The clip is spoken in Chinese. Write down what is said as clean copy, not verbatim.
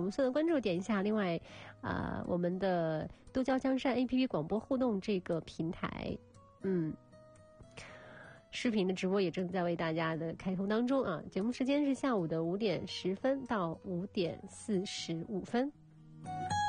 不错的关注，点一下。另外，我们的都交江山 APP 广播互动这个平台，视频的直播也正在为大家的开通当中啊。节目时间是下午的5点10分到5点45分。